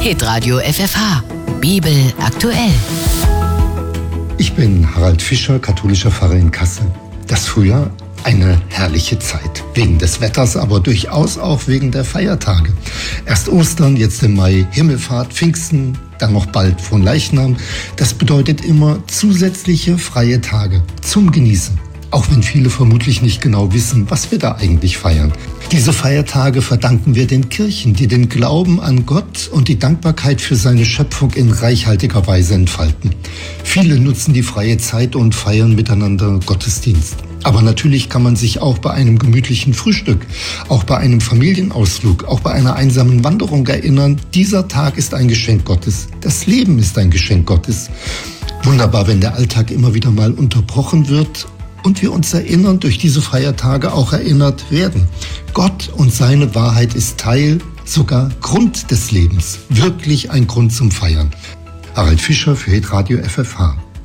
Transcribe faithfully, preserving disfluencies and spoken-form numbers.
Hitradio F F H. Bibel aktuell. Ich bin Harald Fischer, katholischer Pfarrer in Kassel. Das Frühjahr eine herrliche Zeit. Wegen des Wetters, aber durchaus auch wegen der Feiertage. Erst Ostern, jetzt im Mai Himmelfahrt, Pfingsten, dann noch bald Fronleichnam. Das bedeutet immer zusätzliche freie Tage zum Genießen. Auch wenn viele vermutlich nicht genau wissen, was wir da eigentlich feiern. Diese Feiertage verdanken wir den Kirchen, die den Glauben an Gott und die Dankbarkeit für seine Schöpfung in reichhaltiger Weise entfalten. Viele nutzen die freie Zeit und feiern miteinander Gottesdienst. Aber natürlich kann man sich auch bei einem gemütlichen Frühstück, auch bei einem Familienausflug, auch bei einer einsamen Wanderung erinnern, dieser Tag ist ein Geschenk Gottes. Das Leben ist ein Geschenk Gottes. Wunderbar, wenn der Alltag immer wieder mal unterbrochen wird und wir uns erinnern, durch diese Feiertage auch erinnert werden. Gott und seine Wahrheit ist Teil, sogar Grund des Lebens. Wirklich ein Grund zum Feiern. Harald Fischer für Hitradio F F H.